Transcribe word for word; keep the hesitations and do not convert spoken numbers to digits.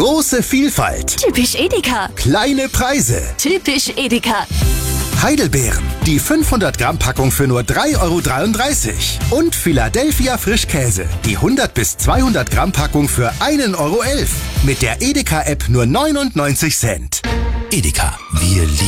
Große Vielfalt. Typisch Edeka. Kleine Preise. Typisch Edeka. Heidelbeeren. Die fünfhundert Gramm Packung für nur drei Euro dreiunddreißig. Und Philadelphia Frischkäse. Die hundert bis zweihundert Gramm Packung für ein Euro elf. Mit der Edeka-App nur neunundneunzig Cent. Edeka. Wir lieben